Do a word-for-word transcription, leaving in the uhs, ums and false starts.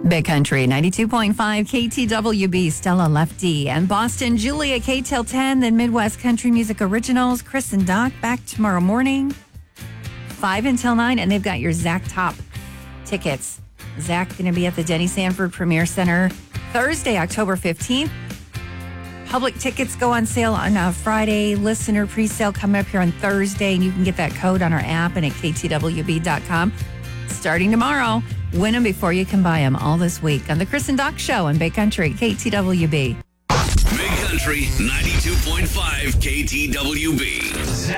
Big Country, ninety-two point five K T W B, Stella Lefty, and Boston, Julia, K till ten, then Midwest Country Music Originals, Chris and Doc back tomorrow morning, five until nine, and they've got your Zach Top tickets. Zach going to be at the Denny Sanford Premier Center Thursday, October fifteenth. Public tickets go on sale on uh, Friday. Listener pre-sale coming up here on Thursday, and you can get that code on our app and at K T W B dot com. Starting tomorrow, win them before you can buy them all this week on the Chris and Doc Show on Big Country, K T W B. Big Country, ninety-two point five K T W B.